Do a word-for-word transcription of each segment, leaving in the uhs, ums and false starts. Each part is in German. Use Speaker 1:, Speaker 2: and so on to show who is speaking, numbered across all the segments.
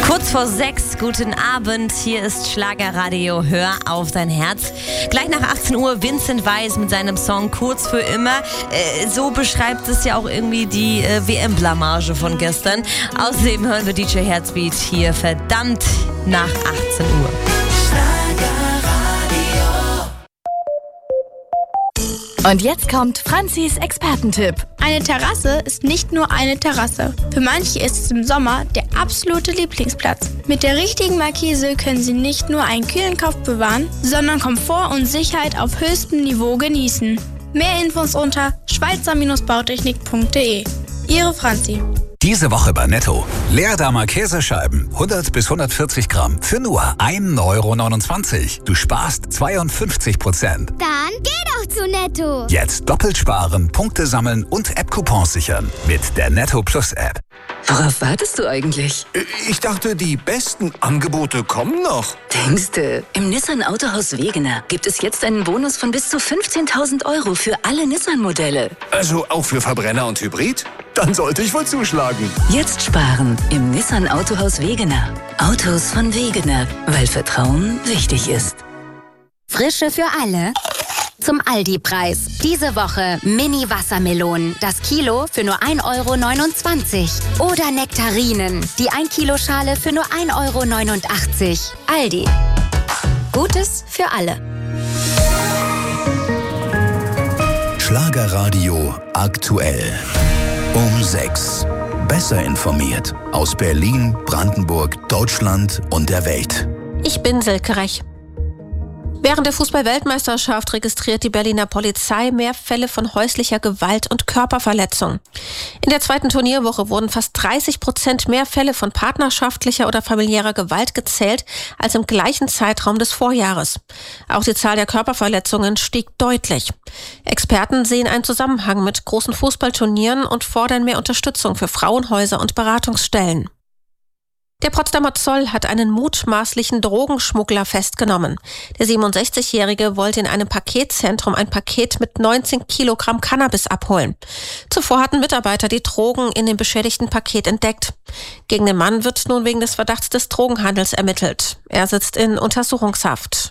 Speaker 1: Kurz vor sechs, guten Abend, hier ist Schlagerradio, hör auf dein Herz. Gleich nach achtzehn Uhr Vincent Weiss mit seinem Song Kurz für immer. Äh, so beschreibt es ja auch irgendwie die äh, W M-Blamage von gestern. Außerdem hören wir D J Herzbeat hier verdammt nach achtzehn Uhr.
Speaker 2: Und jetzt kommt Franzis Expertentipp.
Speaker 3: Eine Terrasse ist nicht nur eine Terrasse. Für manche ist es im Sommer der absolute Lieblingsplatz. Mit der richtigen Markise können Sie nicht nur einen kühlen Kopf bewahren, sondern Komfort und Sicherheit auf höchstem Niveau genießen. Mehr Infos unter schweizer bautechnik punkt de. Ihre Franzi.
Speaker 4: Diese Woche bei Netto. Leerdamer Käsescheiben, hundert bis hundertvierzig Gramm, für nur ein Euro neunundzwanzig. Du sparst zweiundfünfzig Prozent.
Speaker 5: Dann geh doch zu Netto.
Speaker 4: Jetzt doppelt sparen, Punkte sammeln und App-Coupons sichern. Mit der Netto Plus App.
Speaker 2: Worauf wartest du eigentlich?
Speaker 6: Ich dachte, die besten Angebote kommen noch.
Speaker 2: Denkste, im Nissan Autohaus Wegener gibt es jetzt einen Bonus von bis zu fünfzehntausend Euro für alle Nissan-Modelle.
Speaker 6: Also auch für Verbrenner und Hybrid? Dann sollte ich wohl zuschlagen.
Speaker 2: Jetzt sparen im Nissan Autohaus Wegener. Autos von Wegener, weil Vertrauen wichtig ist.
Speaker 5: Frische für alle. Zum Aldi-Preis. Diese Woche Mini-Wassermelonen. Das Kilo für nur ein Euro neunundzwanzig. Oder Nektarinen. Die ein Kilo Schale für nur ein Euro neunundachtzig. Aldi. Gutes für alle.
Speaker 7: Schlagerradio aktuell. Um sechs. Besser informiert. Aus Berlin, Brandenburg, Deutschland und der Welt.
Speaker 8: Ich bin Silke Rech. Während der Fußball-Weltmeisterschaft registriert die Berliner Polizei mehr Fälle von häuslicher Gewalt und Körperverletzung. In der zweiten Turnierwoche wurden fast dreißig Prozent mehr Fälle von partnerschaftlicher oder familiärer Gewalt gezählt als im gleichen Zeitraum des Vorjahres. Auch die Zahl der Körperverletzungen stieg deutlich. Experten sehen einen Zusammenhang mit großen Fußballturnieren und fordern mehr Unterstützung für Frauenhäuser und Beratungsstellen. Der Potsdamer Zoll hat einen mutmaßlichen Drogenschmuggler festgenommen. Der siebenundsechzigjährige wollte in einem Paketzentrum ein Paket mit neunzehn Kilogramm Cannabis abholen. Zuvor hatten Mitarbeiter die Drogen in dem beschädigten Paket entdeckt. Gegen den Mann wird nun wegen des Verdachts des Drogenhandels ermittelt. Er sitzt in Untersuchungshaft.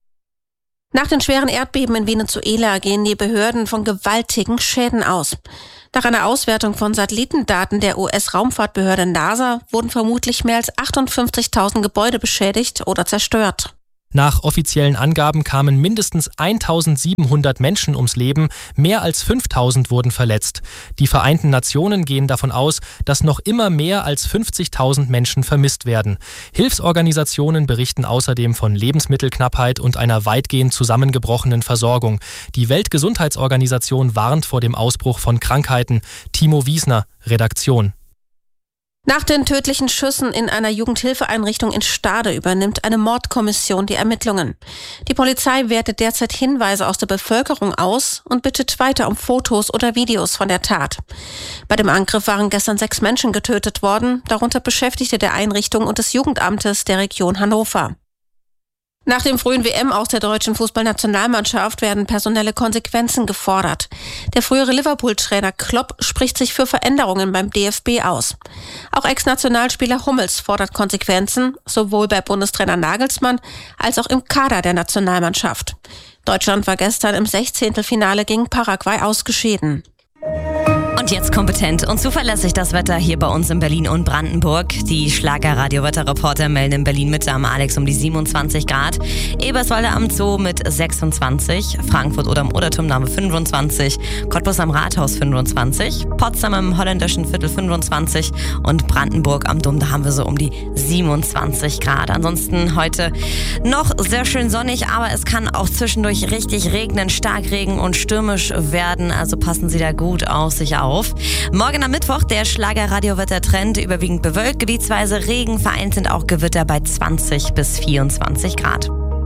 Speaker 8: Nach den schweren Erdbeben in Venezuela gehen die Behörden von gewaltigen Schäden aus. Nach einer Auswertung von Satellitendaten der U S-Raumfahrtbehörde NASA wurden vermutlich mehr als achtundfünfzigtausend Gebäude beschädigt oder zerstört.
Speaker 9: Nach offiziellen Angaben kamen mindestens eintausendsiebenhundert Menschen ums Leben, mehr als fünftausend wurden verletzt. Die Vereinten Nationen gehen davon aus, dass noch immer mehr als fünfzigtausend Menschen vermisst werden. Hilfsorganisationen berichten außerdem von Lebensmittelknappheit und einer weitgehend zusammengebrochenen Versorgung. Die Weltgesundheitsorganisation warnt vor dem Ausbruch von Krankheiten. Timo Wiesner, Redaktion.
Speaker 8: Nach den tödlichen Schüssen in einer Jugendhilfeeinrichtung in Stade übernimmt eine Mordkommission die Ermittlungen. Die Polizei wertet derzeit Hinweise aus der Bevölkerung aus und bittet weiter um Fotos oder Videos von der Tat. Bei dem Angriff waren gestern sechs Menschen getötet worden, darunter Beschäftigte der Einrichtung und des Jugendamtes der Region Hannover. Nach dem frühen W M aus der deutschen Fußballnationalmannschaft werden personelle Konsequenzen gefordert. Der frühere Liverpool-Trainer Klopp spricht sich für Veränderungen beim D F B aus. Auch Ex-Nationalspieler Hummels fordert Konsequenzen, sowohl bei Bundestrainer Nagelsmann als auch im Kader der Nationalmannschaft. Deutschland war gestern im Sechzehntelfinale gegen Paraguay ausgeschieden.
Speaker 1: Und jetzt kompetent und zuverlässig das Wetter hier bei uns in Berlin und Brandenburg. Die Schlager-Radio-Wetterreporter melden in Berlin Mitte am Alex um die siebenundzwanzig Grad. Eberswalde am Zoo mit sechsundzwanzig. Frankfurt oder am Oderturm Name fünfundzwanzig. Cottbus am Rathaus fünfundzwanzig. Potsdam im holländischen Viertel fünfundzwanzig. Und Brandenburg am Dom, da haben wir so um die siebenundzwanzig Grad. Ansonsten heute noch sehr schön sonnig, aber es kann auch zwischendurch richtig regnen, Starkregen und stürmisch werden. Also passen Sie da gut auf sich auf. Morgen am Mittwoch der Schlager-Radio-Wettertrend, überwiegend bewölkt, gebietsweise Regen, vereinzelt auch Gewitter bei zwanzig bis vierundzwanzig Grad.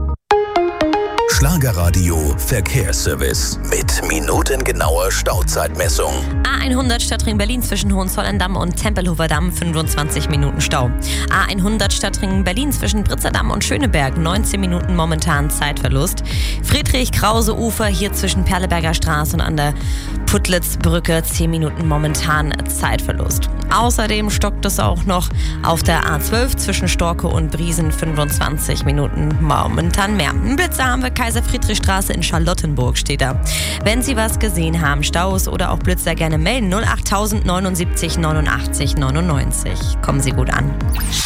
Speaker 7: Schlagerradio Verkehrsservice mit minutengenauer Stauzeitmessung.
Speaker 1: A hundert Stadtring Berlin zwischen Hohenzollern-Damm und Tempelhofer Damm fünfundzwanzig Minuten Stau. A hundert Stadtring Berlin zwischen Britzerdamm und Schöneberg neunzehn Minuten momentan Zeitverlust. Friedrich-Krause-Ufer hier zwischen Perleberger Straße und an der Putlitz-Brücke zehn Minuten momentan Zeitverlust. Außerdem stockt es auch noch auf der A zwölf zwischen Storke und Briesen fünfundzwanzig Minuten momentan mehr. Ein Blitzer haben wir, Kaiser-Friedrich-Straße in Charlottenburg steht da. Wenn Sie was gesehen haben, Staus oder auch Blitzer, gerne melden. null acht neunundsiebzig neunundachtzig neunundneunzig. Kommen Sie gut an.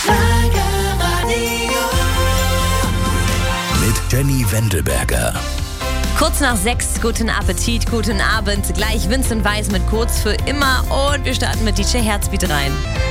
Speaker 7: Mit Jenny Wendelberger.
Speaker 1: Kurz nach sechs, guten Appetit, guten Abend. Gleich Vincent Weiss mit Kurz für immer und wir starten mit D J Herzbeat rein.